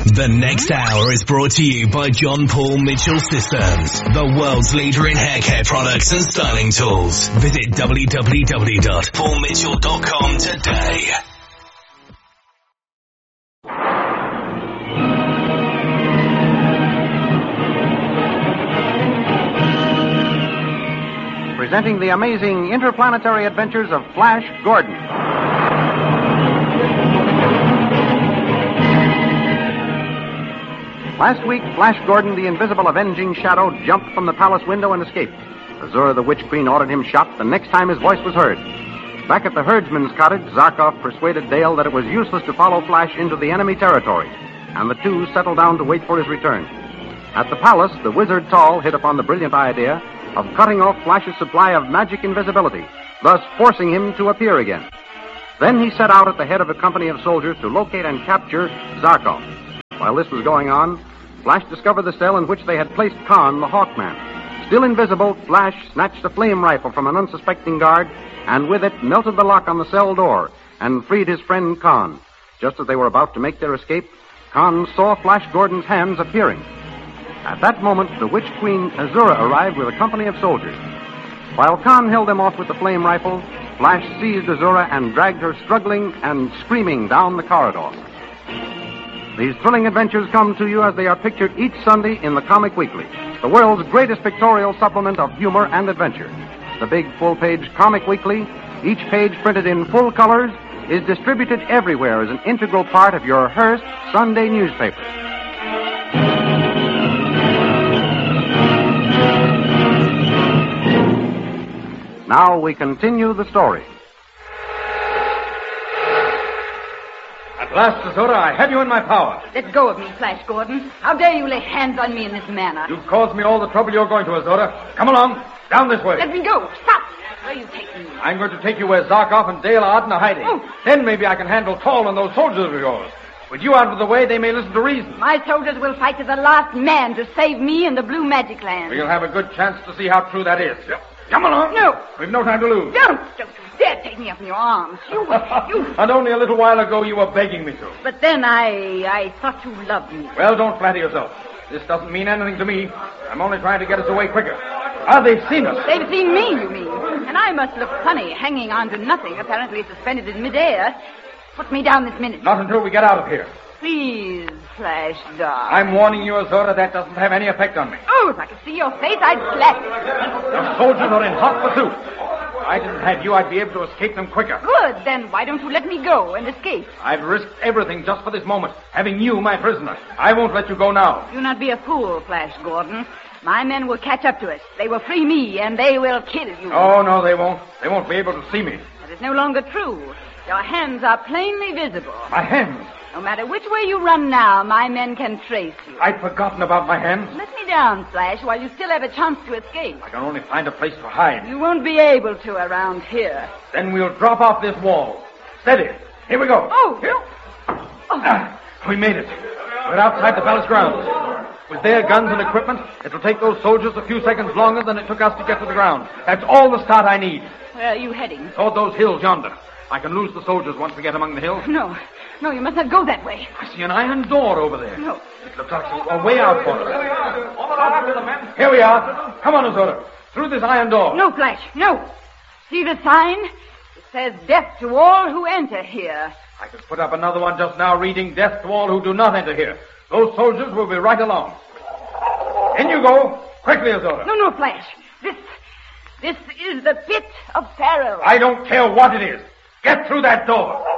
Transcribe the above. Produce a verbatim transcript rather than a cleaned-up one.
The next hour is brought to you by John Paul Mitchell Systems, the world's leader in hair care products and styling tools. Visit w w w dot paul mitchell dot com today. Presenting the amazing interplanetary adventures of Flash Gordon. Last week, Flash Gordon, the invisible avenging shadow, jumped from the palace window and escaped. Azura, the witch queen, ordered him shot the next time his voice was heard. Back at the herdsman's cottage, Zarkov persuaded Dale that it was useless to follow Flash into the enemy territory, and the two settled down to wait for his return. At the palace, the wizard Tall hit upon the brilliant idea of cutting off Flash's supply of magic invisibility, thus forcing him to appear again. Then he set out at the head of a company of soldiers to locate and capture Zarkov. While this was going on, Flash discovered the cell in which they had placed Khan, the Hawkman. Still invisible, Flash snatched a flame rifle from an unsuspecting guard, and with it melted the lock on the cell door and freed his friend Khan. Just as they were about to make their escape, Khan saw Flash Gordon's hands appearing. At that moment, the witch queen Azura arrived with a company of soldiers. While Khan held them off with the flame rifle, Flash seized Azura and dragged her struggling and screaming down the corridor. These thrilling adventures come to you as they are pictured each Sunday in the Comic Weekly, the world's greatest pictorial supplement of humor and adventure. The big full-page Comic Weekly, each page printed in full colors, is distributed everywhere as an integral part of your Hearst Sunday newspaper. Now we continue the story. At last, Azura, I have you in my power. Let go of me, Flash Gordon. How dare you lay hands on me in this manner? You've caused me all the trouble you're going to, Azura. Come along. Down this way. Let me go. Stop. Where are you taking me? I'm going to take you where Zarkov and Dale Arden are hiding. Oh. Then maybe I can handle Tall and those soldiers of yours. With you out of the way, they may listen to reason. My soldiers will fight to the last man to save me in the Blue Magic Land. We'll have a good chance to see how true that is. Come along. No. We've no time to lose. Don't. Don't you dare take me up in your arms. You, you. And only a little while ago you were begging me to. But then I, I thought you loved me. Well, don't flatter yourself. This doesn't mean anything to me. I'm only trying to get us away quicker. Ah, they've seen us. They've seen me, you mean. And I must look funny, hanging on to nothing, apparently suspended in midair. Put me down this minute. Not until we get out of here. Please, Flash, darling. I'm warning you, Azura, that doesn't have any effect on me. Oh, if I could see your face, I'd slap you. The soldiers are in hot pursuit. If I didn't have you, I'd be able to escape them quicker. Good. Then why don't you let me go and escape? I've risked everything just for this moment, having you my prisoner. I won't let you go now. Do not be a fool, Flash Gordon. My men will catch up to us. They will free me, and they will kill you. Oh, no, they won't. They won't be able to see me. That is no longer true. Your hands are plainly visible. My hands? No matter which way you run now, my men can trace you. I'd forgotten about my hands. Let me down, Flash, while you still have a chance to escape. I can only find a place to hide. You won't be able to around here. Then we'll drop off this wall. Steady. Here we go. Oh, here. Oh. Ah, we made it. We're outside the palace grounds. With their guns and equipment, it'll take those soldiers a few seconds longer than it took us to get to the ground. That's all the start I need. Where are you heading? Toward those hills yonder. I can lose the soldiers once we get among the hills. No. No, you must not go that way. I see an iron door over there. No. It looks like a way out for us. Here we are. Come on, Azura. Through this iron door. No, Flash. No. See the sign? It says death to all who enter here. I could put up another one just now reading death to all who do not enter here. Those soldiers will be right along. In you go. Quickly, Azura. No, no, Flash. This, this is the pit of peril. I don't care what it is. Get through that door.